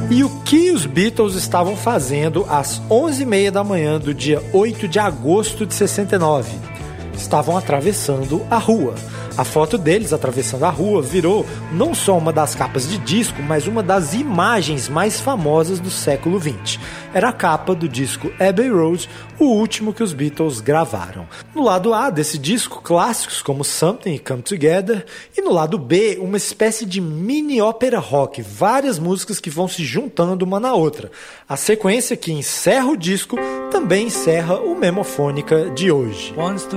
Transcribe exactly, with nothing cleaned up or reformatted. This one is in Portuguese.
E o que os Beatles estavam fazendo às onze e meia da manhã do dia oito de agosto de sessenta e nove? Estavam atravessando a rua. A foto deles atravessando a rua virou não só uma das capas de disco, mas uma das imagens mais famosas do século vinte. Era a capa do disco Abbey Road, o último que os Beatles gravaram. No lado A desse disco, clássicos como Something e Come Together, e no lado B, uma espécie de mini ópera rock, várias músicas que vão se juntando uma na outra. A sequência que encerra o disco também encerra o Memofônica de hoje.